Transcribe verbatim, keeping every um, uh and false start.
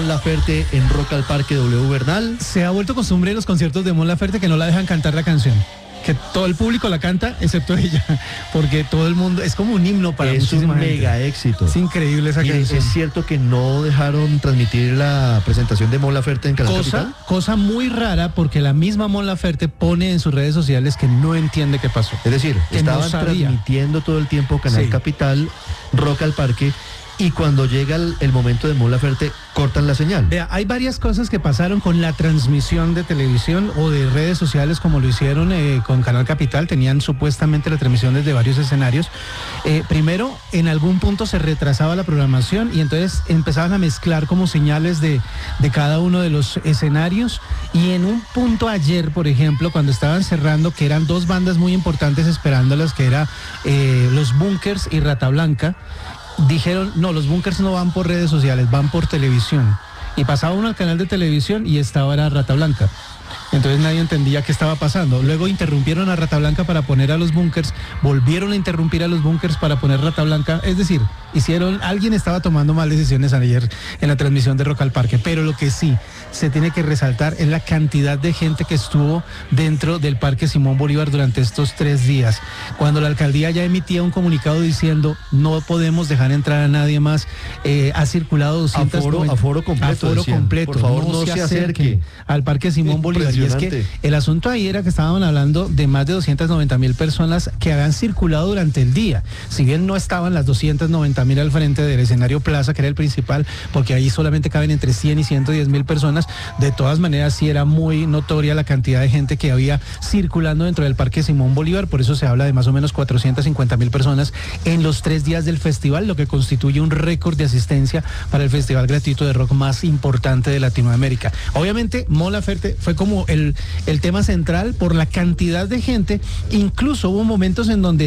Mon Laferte en Rock al Parque W Bernal. Se ha vuelto costumbre en los conciertos de Mon Laferte que no la dejan cantar la canción. Que todo el público la canta, excepto ella, porque todo el mundo, es como un himno para es un mega gente. éxito. Es increíble esa Mire, canción. Es cierto que no dejaron transmitir la presentación de Mon Laferte en Canal cosa, Capital. Cosa muy rara, porque la misma Mon Laferte pone en sus redes sociales que no entiende qué pasó. Es decir, que estaban no transmitiendo todo el tiempo Canal sí. Capital, Rock al Parque, y cuando llega el, el momento de Mon Laferte, cortan la señal. Vea, hay varias cosas que pasaron con la transmisión de televisión o de redes sociales, como lo hicieron eh, con Canal Capital. Tenían supuestamente la transmisión desde varios escenarios. Eh, primero, en algún punto se retrasaba la programación y entonces empezaban a mezclar como señales de, de cada uno de los escenarios. Y en un punto ayer, por ejemplo, cuando estaban cerrando, que eran dos bandas muy importantes esperándolas, que era eh, Los Bunkers y Rata Blanca, dijeron, no, los Bunkers no van por redes sociales, van por televisión. Y pasaba uno al canal de televisión y estaba era Rata Blanca. Entonces nadie entendía qué estaba pasando. Luego interrumpieron a Rata Blanca para poner a los Bunkers, volvieron a interrumpir a los Bunkers para poner Rata Blanca. Es decir, hicieron, alguien estaba tomando mal decisiones ayer en la transmisión de Rock al Parque. Pero lo que sí se tiene que resaltar es la cantidad de gente que estuvo dentro del Parque Simón Bolívar durante estos tres días. Cuando la alcaldía ya emitía un comunicado diciendo no podemos dejar entrar a nadie más, eh, ha circulado doscientos aforo, aforo completo, aforo completo. Por favor, no, no se acerque, acerque al Parque Simón Bolívar. Y es que el asunto ahí era que estaban hablando de más de doscientas noventa mil personas que habían circulado durante el día. Si bien no estaban las doscientas noventa mil al frente del escenario Plaza, que era el principal, porque ahí solamente caben entre cien y ciento diez mil personas, de todas maneras sí era muy notoria la cantidad de gente que había circulando dentro del Parque Simón Bolívar. Por eso se habla de más o menos cuatrocientas cincuenta mil personas en los tres días del festival, lo que constituye un récord de asistencia para el festival gratuito de rock más importante de Latinoamérica. Obviamente Mon Laferte fue como el, el tema central por la cantidad de gente. Incluso hubo momentos en donde